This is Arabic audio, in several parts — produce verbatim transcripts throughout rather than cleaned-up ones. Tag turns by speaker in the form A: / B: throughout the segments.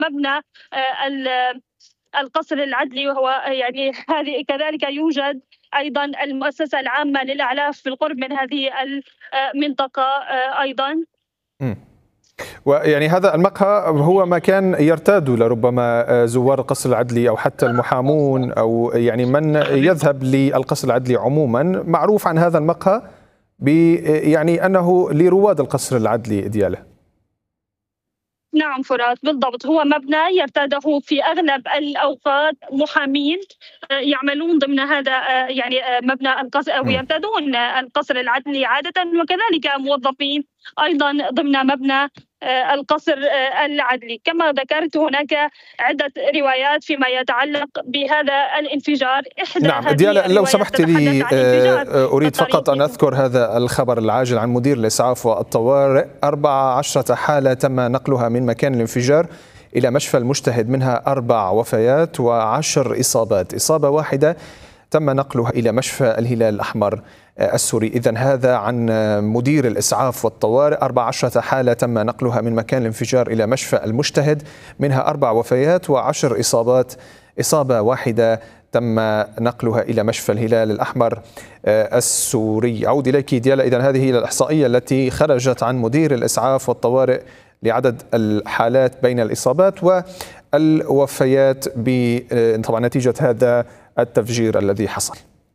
A: مبنى القصر العدلي، وهو يعني هذه كذلك يوجد أيضا المؤسسة العامة للأعلاف بالقرب من هذه المنطقة أيضا.
B: م. ويعني هذا المقهى هو مكان يرتاد لربما زوار القصر العدلي أو حتى المحامون أو يعني من يذهب للقصر العدلي عموما. معروف عن هذا المقهى يعني أنه لرواد القصر العدلي دياله.
A: نعم فرات، بالضبط، هو مبنى يرتاده في أغلب الأوقات محامين يعملون ضمن هذا يعني مبنى القصر أو يرتادون القصر العدلي عادة، وكذلك موظفين أيضا ضمن مبنى القصر العدلي. كما ذكرت هناك عدة روايات فيما يتعلق بهذا الانفجار. إحدى
B: نعم ديالا، لو سمحت لي أريد فقط أن أذكر هذا الخبر العاجل عن مدير الإسعاف والطوارئ. أربع عشرة حالة تم نقلها من مكان الانفجار إلى مشفى المجتهد، منها أربع وفيات وعشر إصابات. إصابة واحدة تم نقلها إلى مشفى الهلال الأحمر السوري. إذن هذا عن مدير الإسعاف والطوارئ. أربع عشرة حالة تم نقلها من مكان الانفجار إلى مشفى المجتهد، منها أربع وفيات وعشر إصابات. إصابة واحدة تم نقلها إلى مشفى الهلال الأحمر السوري. أعود إليك ديالا. إذن هذه هي الإحصائية التي خرجت عن مدير الإسعاف والطوارئ لعدد الحالات بين الإصابات والوفيات طبعا نتيجة هذا التفجير الذي حصل.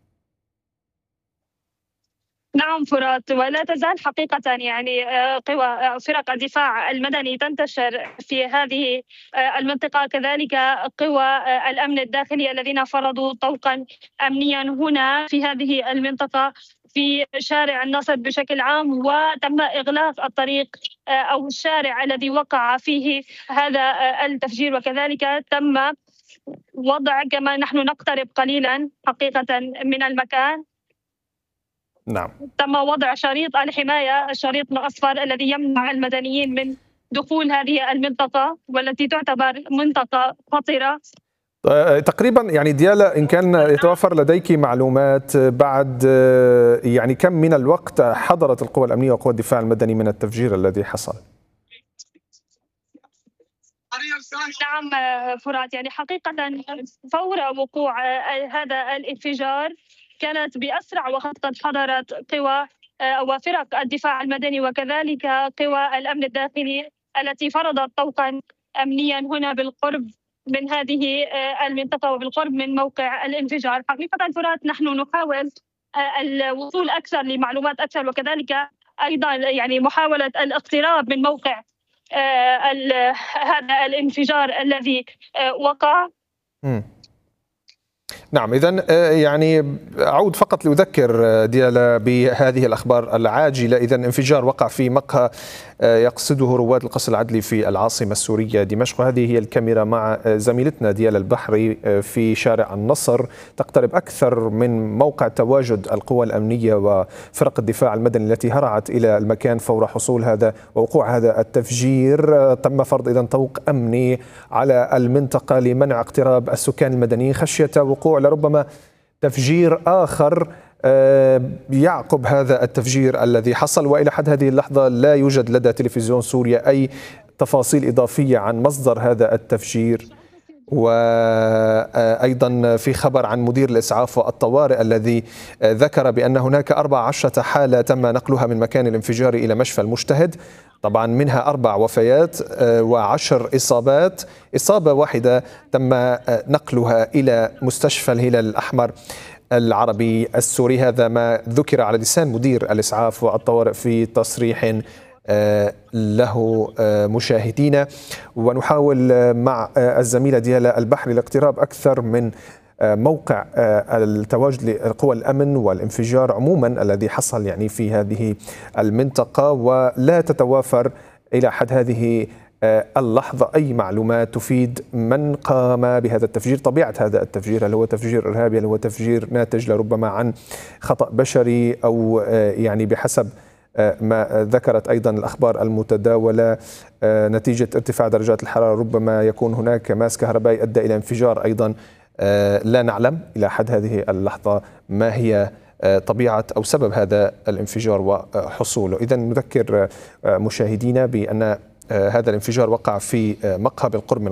A: نعم فرات، ولا تزال حقيقة يعني قوى فرق الدفاع المدني تنتشر في هذه المنطقة، كذلك قوى الأمن الداخلي الذين فرضوا طوقا أمنيا هنا في هذه المنطقة في شارع النصر بشكل عام، وتم إغلاق الطريق أو الشارع الذي وقع فيه هذا التفجير، وكذلك تم وضع، كما نحن نقترب قليلا حقيقة من المكان،
B: نعم
A: تم وضع شريط الحماية، الشريط الأصفر الذي يمنع المدنيين من دخول هذه المنطقة والتي تعتبر منطقة خطرة.
B: تقريبا يعني ديالا، إن كان يتوفر لديك معلومات بعد يعني كم من الوقت حضرت القوى الأمنية وقوى الدفاع المدني من التفجير الذي حصل؟
A: نعم فرات، يعني حقيقة فور وقوع هذا الانفجار كانت بأسرع وقت قد حضرت قوى وفرق الدفاع المدني وكذلك قوى الأمن الداخلي التي فرضت طوقا أمنيا هنا بالقرب من هذه المنطقة وبالقرب من موقع الانفجار. حقيقة فرات نحن نحاول الوصول أكثر لمعلومات أكثر، وكذلك أيضا يعني محاولة الاقتراب من موقع هذا الانفجار الذي وقع.
B: م. نعم، إذن يعني أعود فقط لأذكر ديالا بهذه الأخبار العاجلة. إذن انفجار وقع في مقهى يقصده رواد القصر العدلي في العاصمة السورية دمشق. هذه هي الكاميرا مع زميلتنا ديالا البحري في شارع النصر، تقترب أكثر من موقع تواجد القوى الأمنية وفرق الدفاع المدني التي هرعت إلى المكان فور حصول هذا ووقوع هذا التفجير. تم فرض إذن طوق أمني على المنطقة لمنع اقتراب السكان المدنيين خشية وقوع لربما تفجير آخر يعقب هذا التفجير الذي حصل. وإلى حد هذه اللحظة لا يوجد لدى تلفزيون سوريا أي تفاصيل إضافية عن مصدر هذا التفجير. وأيضا في خبر عن مدير الإسعاف والطوارئ الذي ذكر بأن هناك أربع عشرة حالة تم نقلها من مكان الانفجار إلى مشفى المجتهد، طبعا منها أربع وفيات وعشر إصابات. إصابة واحدة تم نقلها إلى مستشفى الهلال الأحمر العربي السوري. هذا ما ذكر على لسان مدير الإسعاف والطوارئ في تصريح له مشاهدينا. ونحاول مع الزميلة ديالا البحري الاقتراب أكثر من موقع التواجد لقوى الأمن والانفجار عموما الذي حصل يعني في هذه المنطقة، ولا تتوافر إلى حد هذه اللحظة أي معلومات تفيد من قام بهذا التفجير، طبيعة هذا التفجير، هل هو تفجير إرهابي، هل هو تفجير ناتج لربما عن خطأ بشري، أو يعني بحسب ما ذكرت أيضا الأخبار المتداولة نتيجة ارتفاع درجات الحرارة ربما يكون هناك ماس كهربائي أدى إلى انفجار أيضا. لا نعلم إلى حد هذه اللحظة ما هي طبيعة أو سبب هذا الانفجار وحصوله. إذن نذكر مشاهدينا بأن هذا الانفجار وقع في مقهى بالقرب من